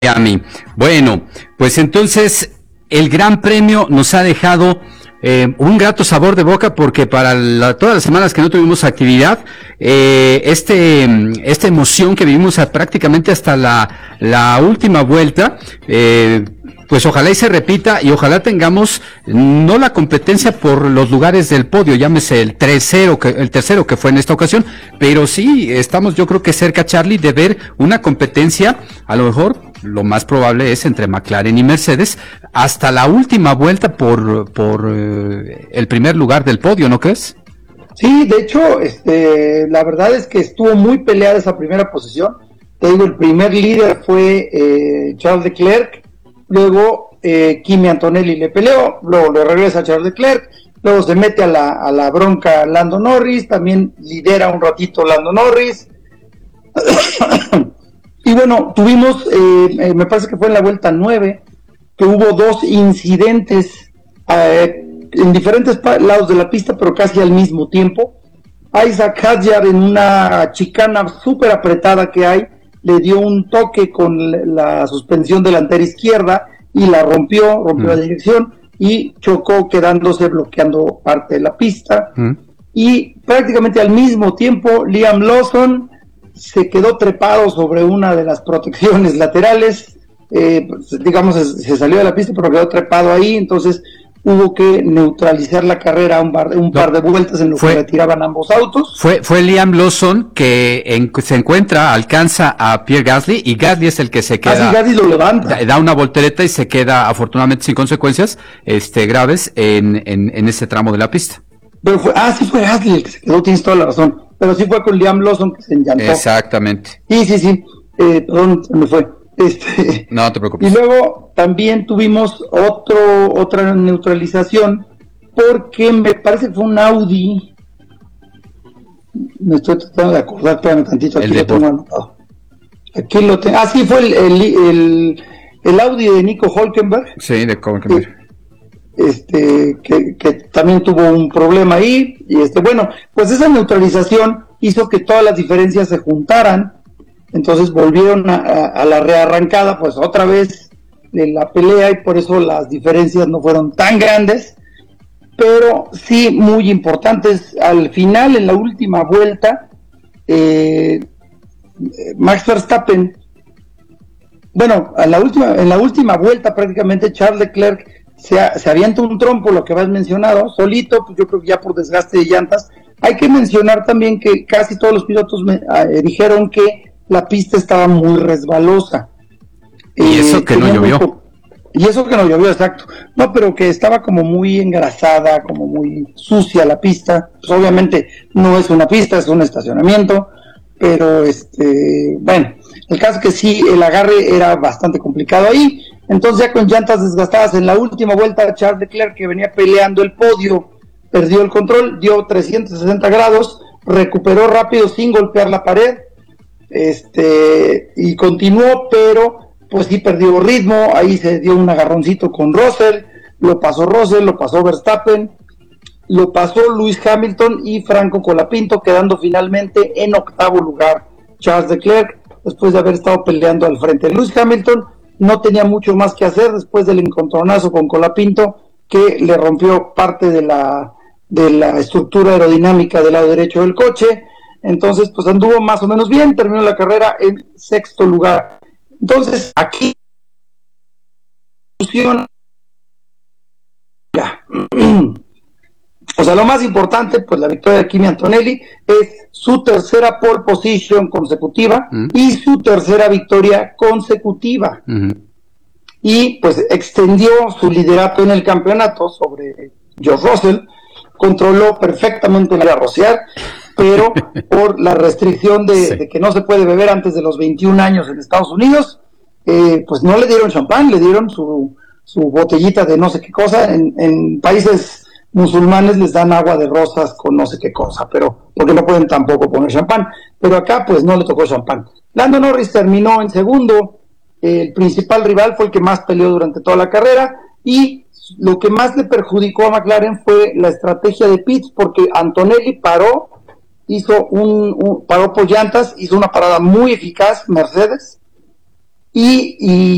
Miami. Bueno, pues entonces el Gran Premio nos ha dejado un grato sabor de boca porque para todas las semanas que no tuvimos actividad, esta emoción que vivimos prácticamente hasta la última vuelta, pues ojalá y se repita y ojalá tengamos no la competencia por los lugares del podio, llámese el tercero que fue en esta ocasión, pero sí estamos yo creo que cerca, Charlie, de ver una competencia, a lo mejor lo más probable es entre McLaren y Mercedes, hasta la última vuelta por el primer lugar del podio, ¿no crees? Sí, de hecho, la verdad es que estuvo muy peleada esa primera posición. Te digo, el primer líder fue Charles Leclerc, luego Kimi Antonelli le peleó, luego le regresa a Charles Leclerc, luego se mete a la bronca Lando Norris, también lidera un ratito Lando Norris. Y bueno, tuvimos, me parece que fue en la vuelta 9, que hubo dos incidentes en diferentes lados de la pista, pero casi al mismo tiempo. Isaac Hadjar, en una chicana súper apretada que hay, le dio un toque con la suspensión delantera izquierda y la rompió la dirección y chocó, quedándose bloqueando parte de la pista. Y prácticamente al mismo tiempo Liam Lawson se quedó trepado sobre una de las protecciones laterales, digamos, se salió de la pista pero quedó trepado ahí, entonces hubo que neutralizar la carrera un par de vueltas en lo que retiraban ambos autos. Fue Liam Lawson que se alcanza a Pierre Gasly, y Gasly es el que se queda. Gasly lo levanta. Da una voltereta y se queda afortunadamente sin consecuencias graves en ese tramo de la pista. Pero fue Gasly el que se quedó, tienes toda la razón. Pero sí fue con Liam Lawson que se enllantó. Exactamente. Sí. Perdón, se me fue. No te preocupes. Y luego también tuvimos otra neutralización, porque me parece que fue un Audi. Me estoy tratando de acordar, espérame tantito, aquí lo tengo anotado. Aquí lo tengo. Sí, fue el Audi de Nico Hülkenberg. Sí, de Hülkenberg. Que también tuvo un problema ahí, y bueno, pues esa neutralización hizo que todas las diferencias se juntaran, entonces volvieron a la rearrancada, pues otra vez de la pelea, y por eso las diferencias no fueron tan grandes, pero sí muy importantes. Al final, en la última vuelta, Max Verstappen, bueno, en la última vuelta prácticamente Charles Leclerc se avienta un trompo, lo que habías mencionado, solito, pues yo creo que ya por desgaste de llantas. Hay que mencionar también que casi todos los pilotos dijeron que la pista estaba muy resbalosa. Y eso que no llovió. Y eso que no llovió, exacto. No, pero que estaba como muy engrasada, como muy sucia la pista. Pues obviamente no es una pista, es un estacionamiento, pero bueno, el caso es que sí, el agarre era bastante complicado ahí. Entonces ya con llantas desgastadas en la última vuelta, Charles Leclerc, que venía peleando el podio, perdió el control, dio 360 grados, recuperó rápido sin golpear la pared, y continuó, pero pues sí perdió ritmo. Ahí se dio un agarroncito con Russell, lo pasó Verstappen, lo pasó Lewis Hamilton y Franco Colapinto, quedando finalmente en octavo lugar Charles Leclerc, después de haber estado peleando al frente. Lewis Hamilton no tenía mucho más que hacer después del encontronazo con Colapinto, que le rompió parte de la estructura aerodinámica del lado derecho del coche. Entonces pues anduvo más o menos bien, terminó la carrera en sexto lugar. Entonces aquí o sea, lo más importante, pues la victoria de Kimi Antonelli es su tercera pole position consecutiva y su tercera victoria consecutiva. Y pues extendió su liderato en el campeonato sobre George Russell, controló perfectamente la rociar, pero por la restricción de que no se puede beber antes de los 21 años en Estados Unidos, pues no le dieron champán, le dieron su botellita de no sé qué cosa. En países musulmanes les dan agua de rosas con no sé qué cosa, pero porque no pueden tampoco poner champán, pero acá pues no le tocó champán. Lando Norris terminó en segundo. El principal rival fue el que más peleó durante toda la carrera, y lo que más le perjudicó a McLaren fue la estrategia de pits, porque Antonelli paró por llantas, hizo una parada muy eficaz Mercedes, y